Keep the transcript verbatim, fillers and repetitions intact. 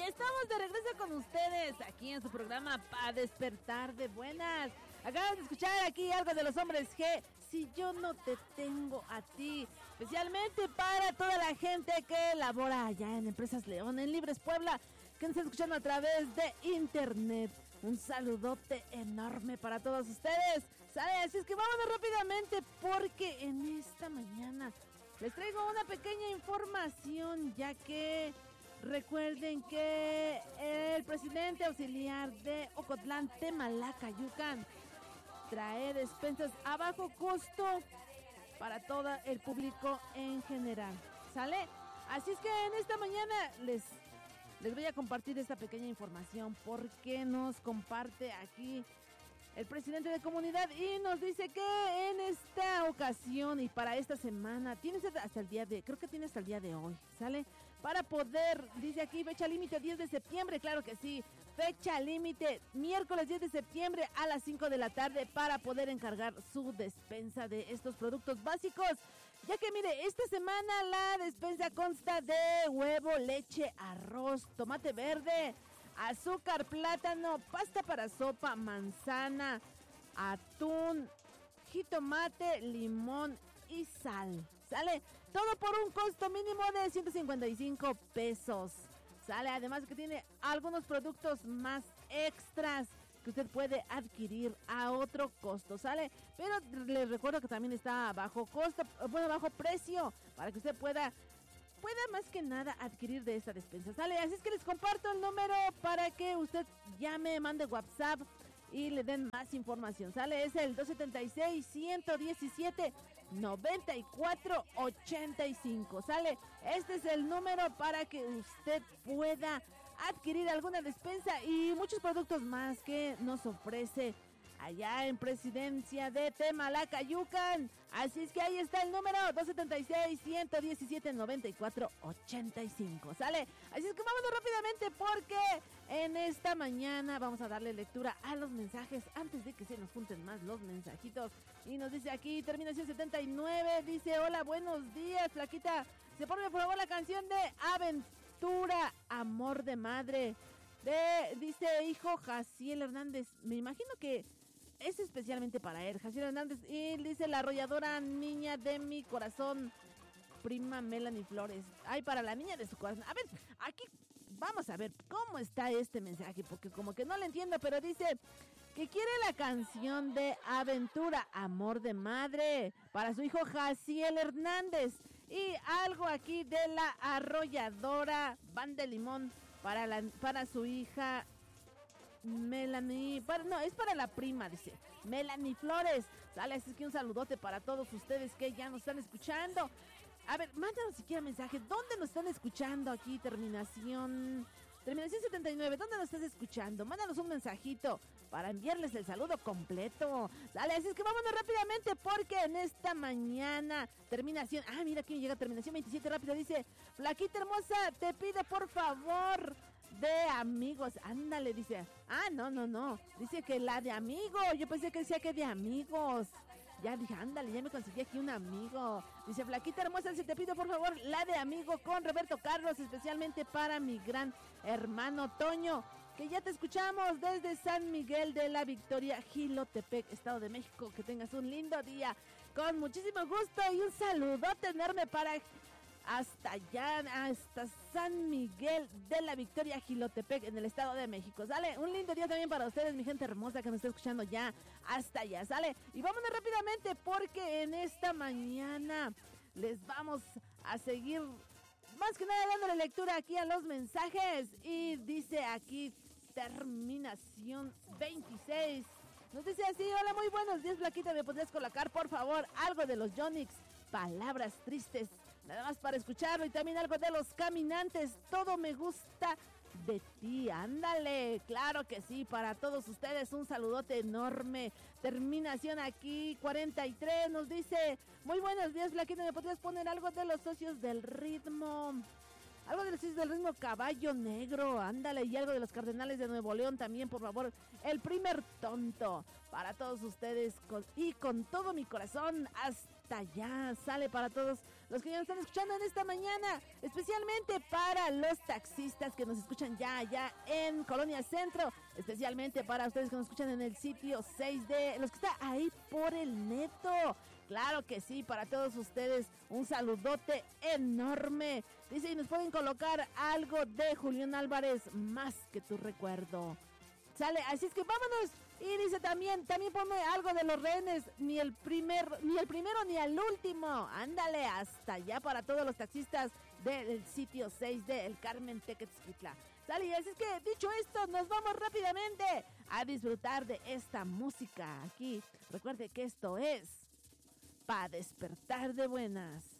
estamos de regreso con ustedes aquí en su programa Pa' Despertar de Buenas. Acabamos de escuchar aquí algo de Los Hombres G, Si Yo No Te Tengo a Ti. Especialmente para toda la gente que labora allá en Empresas León, en Libres Puebla, que nos está escuchando a través de internet. Un saludote enorme para todos ustedes. ¿Sale? Así es que vámonos rápidamente porque en esta mañana les traigo una pequeña información, ya que recuerden que el presidente auxiliar de Ocotlán, Temalacayucan, trae despensas a bajo costo para todo el público en general. ¿Sale? Así es que en esta mañana les, les voy a compartir esta pequeña información porque nos comparte aquí el presidente de comunidad y nos dice que en esta ocasión y para esta semana, tienes hasta el día de, creo que tiene hasta el día de hoy, ¿sale? Para poder, dice aquí, fecha límite diez de septiembre, claro que sí, fecha límite miércoles diez de septiembre a las cinco de la tarde para poder encargar su despensa de estos productos básicos. Ya que mire, esta semana la despensa consta de huevo, leche, arroz, tomate verde, azúcar, plátano, pasta para sopa, manzana, atún, jitomate, limón y sal. ¿Sale? Todo por un costo mínimo de ciento cincuenta y cinco pesos. ¿Sale? Además que tiene algunos productos más extras que usted puede adquirir a otro costo, ¿sale? Pero les recuerdo que también está a bajo costo, bueno, bajo precio, para que usted pueda pueda más que nada adquirir de esta despensa, ¿sale? Así es que les comparto el número para que usted llame, mande WhatsApp y le den más información, ¿sale? Es el dos setenta y seis, ciento diecisiete, noventa y cuatro, ochenta y cinco, ¿sale? Este es el número para que usted pueda adquirir alguna despensa y muchos productos más que nos ofrece allá en Presidencia de Temalacayucan. Así es que ahí está el número dos setenta y seis, ciento diecisiete, noventa y cuatro, ochenta y cinco, ¿sale? Así es que vámonos rápidamente porque en esta mañana vamos a darle lectura a los mensajes antes de que se nos junten más los mensajitos. Y nos dice aquí, terminación setenta y nueve, dice, hola, buenos días, flaquita. Se pone por favor la canción de Aventura, Amor de Madre. De, dice, hijo Jaciel Hernández. Me imagino que es especialmente para él, Jaciel Hernández. Y dice, la arrolladora niña de mi corazón, prima Melanie Flores. Ay, para la niña de su corazón. A ver, aquí vamos a ver cómo está este mensaje, porque como que no le entiendo, pero dice que quiere la canción de Aventura, Amor de Madre, para su hijo Jaciel Hernández. Y algo aquí de la arrolladora Van de Limón para, la, para su hija Melanie, para, no, es para la prima, dice Melanie Flores. Sale, así que un saludote para todos ustedes que ya nos están escuchando. A ver, mándanos siquiera mensaje. ¿Dónde nos están escuchando aquí? Terminación Terminación setenta y nueve. ¿Dónde nos estás escuchando? Mándanos un mensajito para enviarles el saludo completo. Sale, así es que vámonos rápidamente porque en esta mañana terminación... Ah, mira quién llega, terminación veintisiete, rápido. Dice, flaquita hermosa, te pide por favor de amigos. Ándale, dice. Ah, no, no, no. Dice que la de amigo. Yo pensé que decía que de amigos. Ya dije, ándale, ya me conseguí aquí un amigo. Dice, flaquita hermosa, si te pido por favor la de amigo con Roberto Carlos, especialmente para mi gran hermano Toño, que ya te escuchamos desde San Miguel de la Victoria, Jilotepec, Estado de México. Que tengas un lindo día, con muchísimo gusto, y un saludote enorme para hasta allá, hasta San Miguel de la Victoria, Jilotepec, en el Estado de México. Sale, un lindo día también para ustedes, mi gente hermosa que nos está escuchando ya hasta allá. Sale, y vámonos rápidamente porque en esta mañana les vamos a seguir más que nada dándole lectura aquí a los mensajes. Y dice aquí, terminación veintiséis, nos dice así, hola, muy buenos días, flaquita, ¿me podrías colocar por favor algo de los Yonix? Palabras tristes, nada más para escucharlo, y también algo de Los Caminantes, todo me gusta de ti. Ándale, claro que sí, para todos ustedes un saludote enorme. Terminación aquí cuarenta y tres, nos dice, muy buenos días, flaquita, ¿me podrías poner algo de Los Socios del Ritmo? Algo de los Socios del Ritmo, Caballo Negro, ándale, y algo de Los Cardenales de Nuevo León también, por favor. El primer tonto, para todos ustedes, con, y con todo mi corazón, hasta allá. Sale para todos los que ya nos están escuchando en esta mañana, especialmente para los taxistas que nos escuchan ya allá en Colonia Centro, especialmente para ustedes que nos escuchan en el sitio seis D, los que están ahí por el Neto. Claro que sí, para todos ustedes un saludote enorme. Dice, y nos pueden colocar algo de Julián Álvarez, Más que tu recuerdo. Sale, así es que vámonos. Y dice también, también ponme algo de Los Rehenes, ni el primer, ni el primero ni el último. Ándale, hasta allá para todos los taxistas del sitio seis D, el Carmen Tequetzquitla. Sale, así es que dicho esto, nos vamos rápidamente a disfrutar de esta música aquí. Recuerde que esto es Pa' Despertar de Buenas.